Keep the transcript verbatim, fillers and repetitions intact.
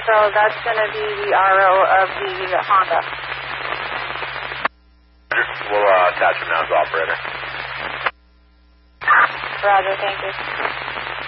so that's going to be the R O of the Honda. We'll uh, attach him now as operator. Roger, thank you.